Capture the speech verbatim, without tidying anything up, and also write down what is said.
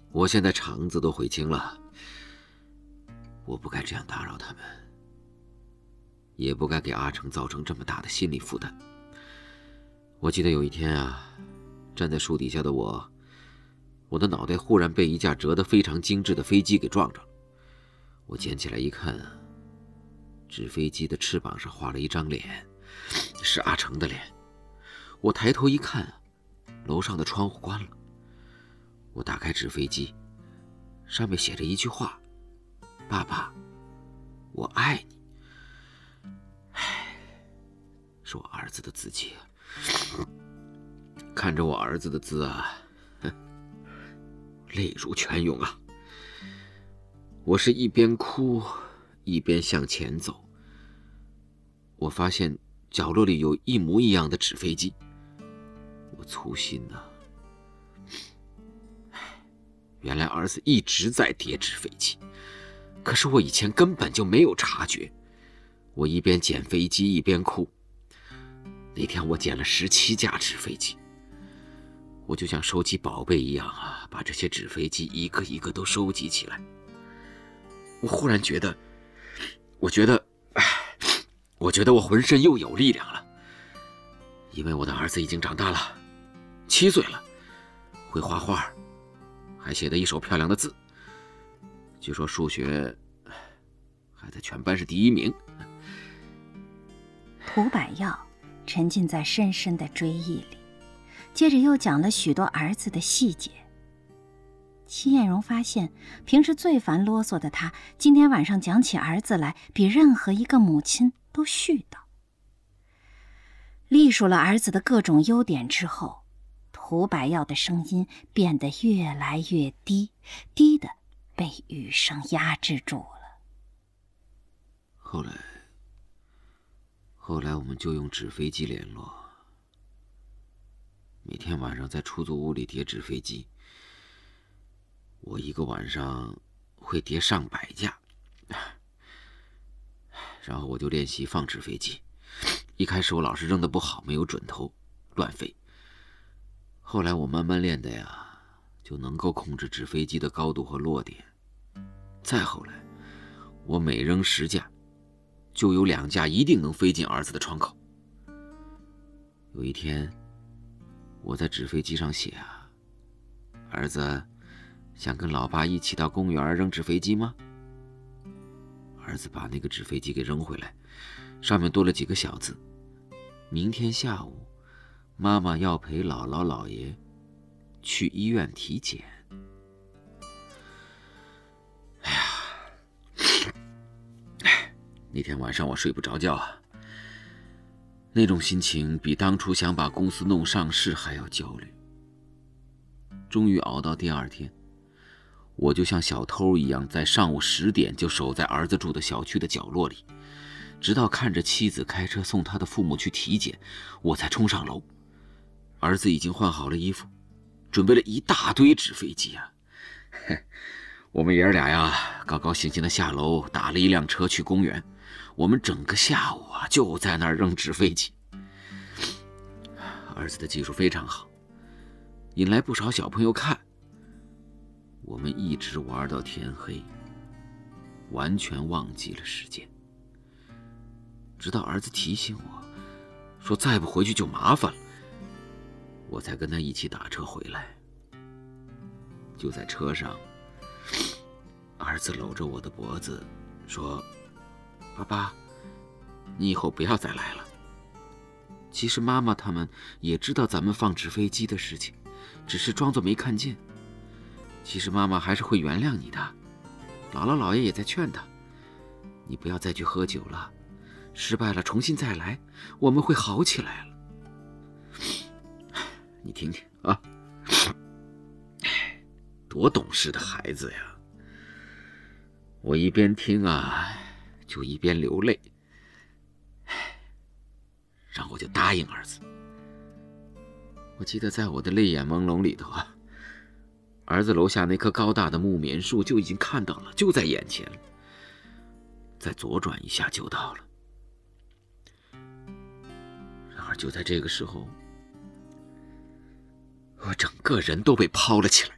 我现在肠子都悔青了，我不该这样打扰他们，也不该给阿成造成这么大的心理负担。我记得有一天啊，站在树底下的我，我的脑袋忽然被一架折得非常精致的飞机给撞着了。我捡起来一看啊，纸飞机的翅膀上画了一张脸，是阿成的脸。我抬头一看，楼上的窗户关了。我打开纸飞机，上面写着一句话：爸爸，我爱你。唉，是我儿子的字迹啊。看着我儿子的字啊，泪如泉涌啊。我是一边哭一边向前走。我发现角落里有一模一样的纸飞机，我粗心啊。原来儿子一直在叠纸飞机，可是我以前根本就没有察觉。我一边捡飞机一边哭。那天我捡了十七架纸飞机，我就像收集宝贝一样啊，把这些纸飞机一个一个都收集起来。我忽然觉得，我觉得，唉，我觉得我浑身又有力量了，因为我的儿子已经长大了，七岁了，会画画，还写得一手漂亮的字。据说数学还在全班是第一名。 涂百耀沉浸在深深的追忆里，接着又讲了许多儿子的细节。戚艳荣发现，平时最烦啰嗦的他，今天晚上讲起儿子来，比任何一个母亲都絮叨。历数了儿子的各种优点之后，涂百耀的声音变得越来越低，低的被雨声压制住了。 后来，后来我们就用纸飞机联络，每天晚上在出租屋里叠纸飞机。我一个晚上会叠上百架，然后我就练习放纸飞机。一开始我老是扔得不好，没有准头，乱飞。后来我慢慢练的呀，就能够控制纸飞机的高度和落点。再后来，我每扔十架，就有两架一定能飞进儿子的窗口。有一天，我在纸飞机上写啊，儿子想跟老爸一起到公园扔纸飞机吗？儿子把那个纸飞机给扔回来，上面多了几个小字：明天下午，妈妈要陪姥姥姥爷去医院体检。哎呀，那天晚上我睡不着觉啊，那种心情比当初想把公司弄上市还要焦虑。终于熬到第二天，我就像小偷一样，在上午十点就守在儿子住的小区的角落里，直到看着妻子开车送他的父母去体检，我才冲上楼。儿子已经换好了衣服，准备了一大堆纸飞机啊。我们爷儿俩呀，高高兴兴的下楼，打了一辆车去公园。我们整个下午啊，就在那儿扔纸飞机。儿子的技术非常好，引来不少小朋友看。我们一直玩到天黑，完全忘记了时间。直到儿子提醒我，说再不回去就麻烦了，我才跟他一起打车回来。就在车上，儿子搂着我的脖子说：爸爸，你以后不要再来了。其实妈妈他们也知道咱们放纸飞机的事情，只是装作没看见。其实妈妈还是会原谅你的，姥姥姥爷也在劝他，你不要再去喝酒了，失败了重新再来，我们会好起来了。你听听啊，多懂事的孩子呀！我一边听啊，就一边流泪。然后我就答应儿子。我记得在我的泪眼朦胧里头啊，儿子楼下那棵高大的木棉树就已经看到了，就在眼前了，再左转一下就到了。然而就在这个时候，我整个人都被抛了起来。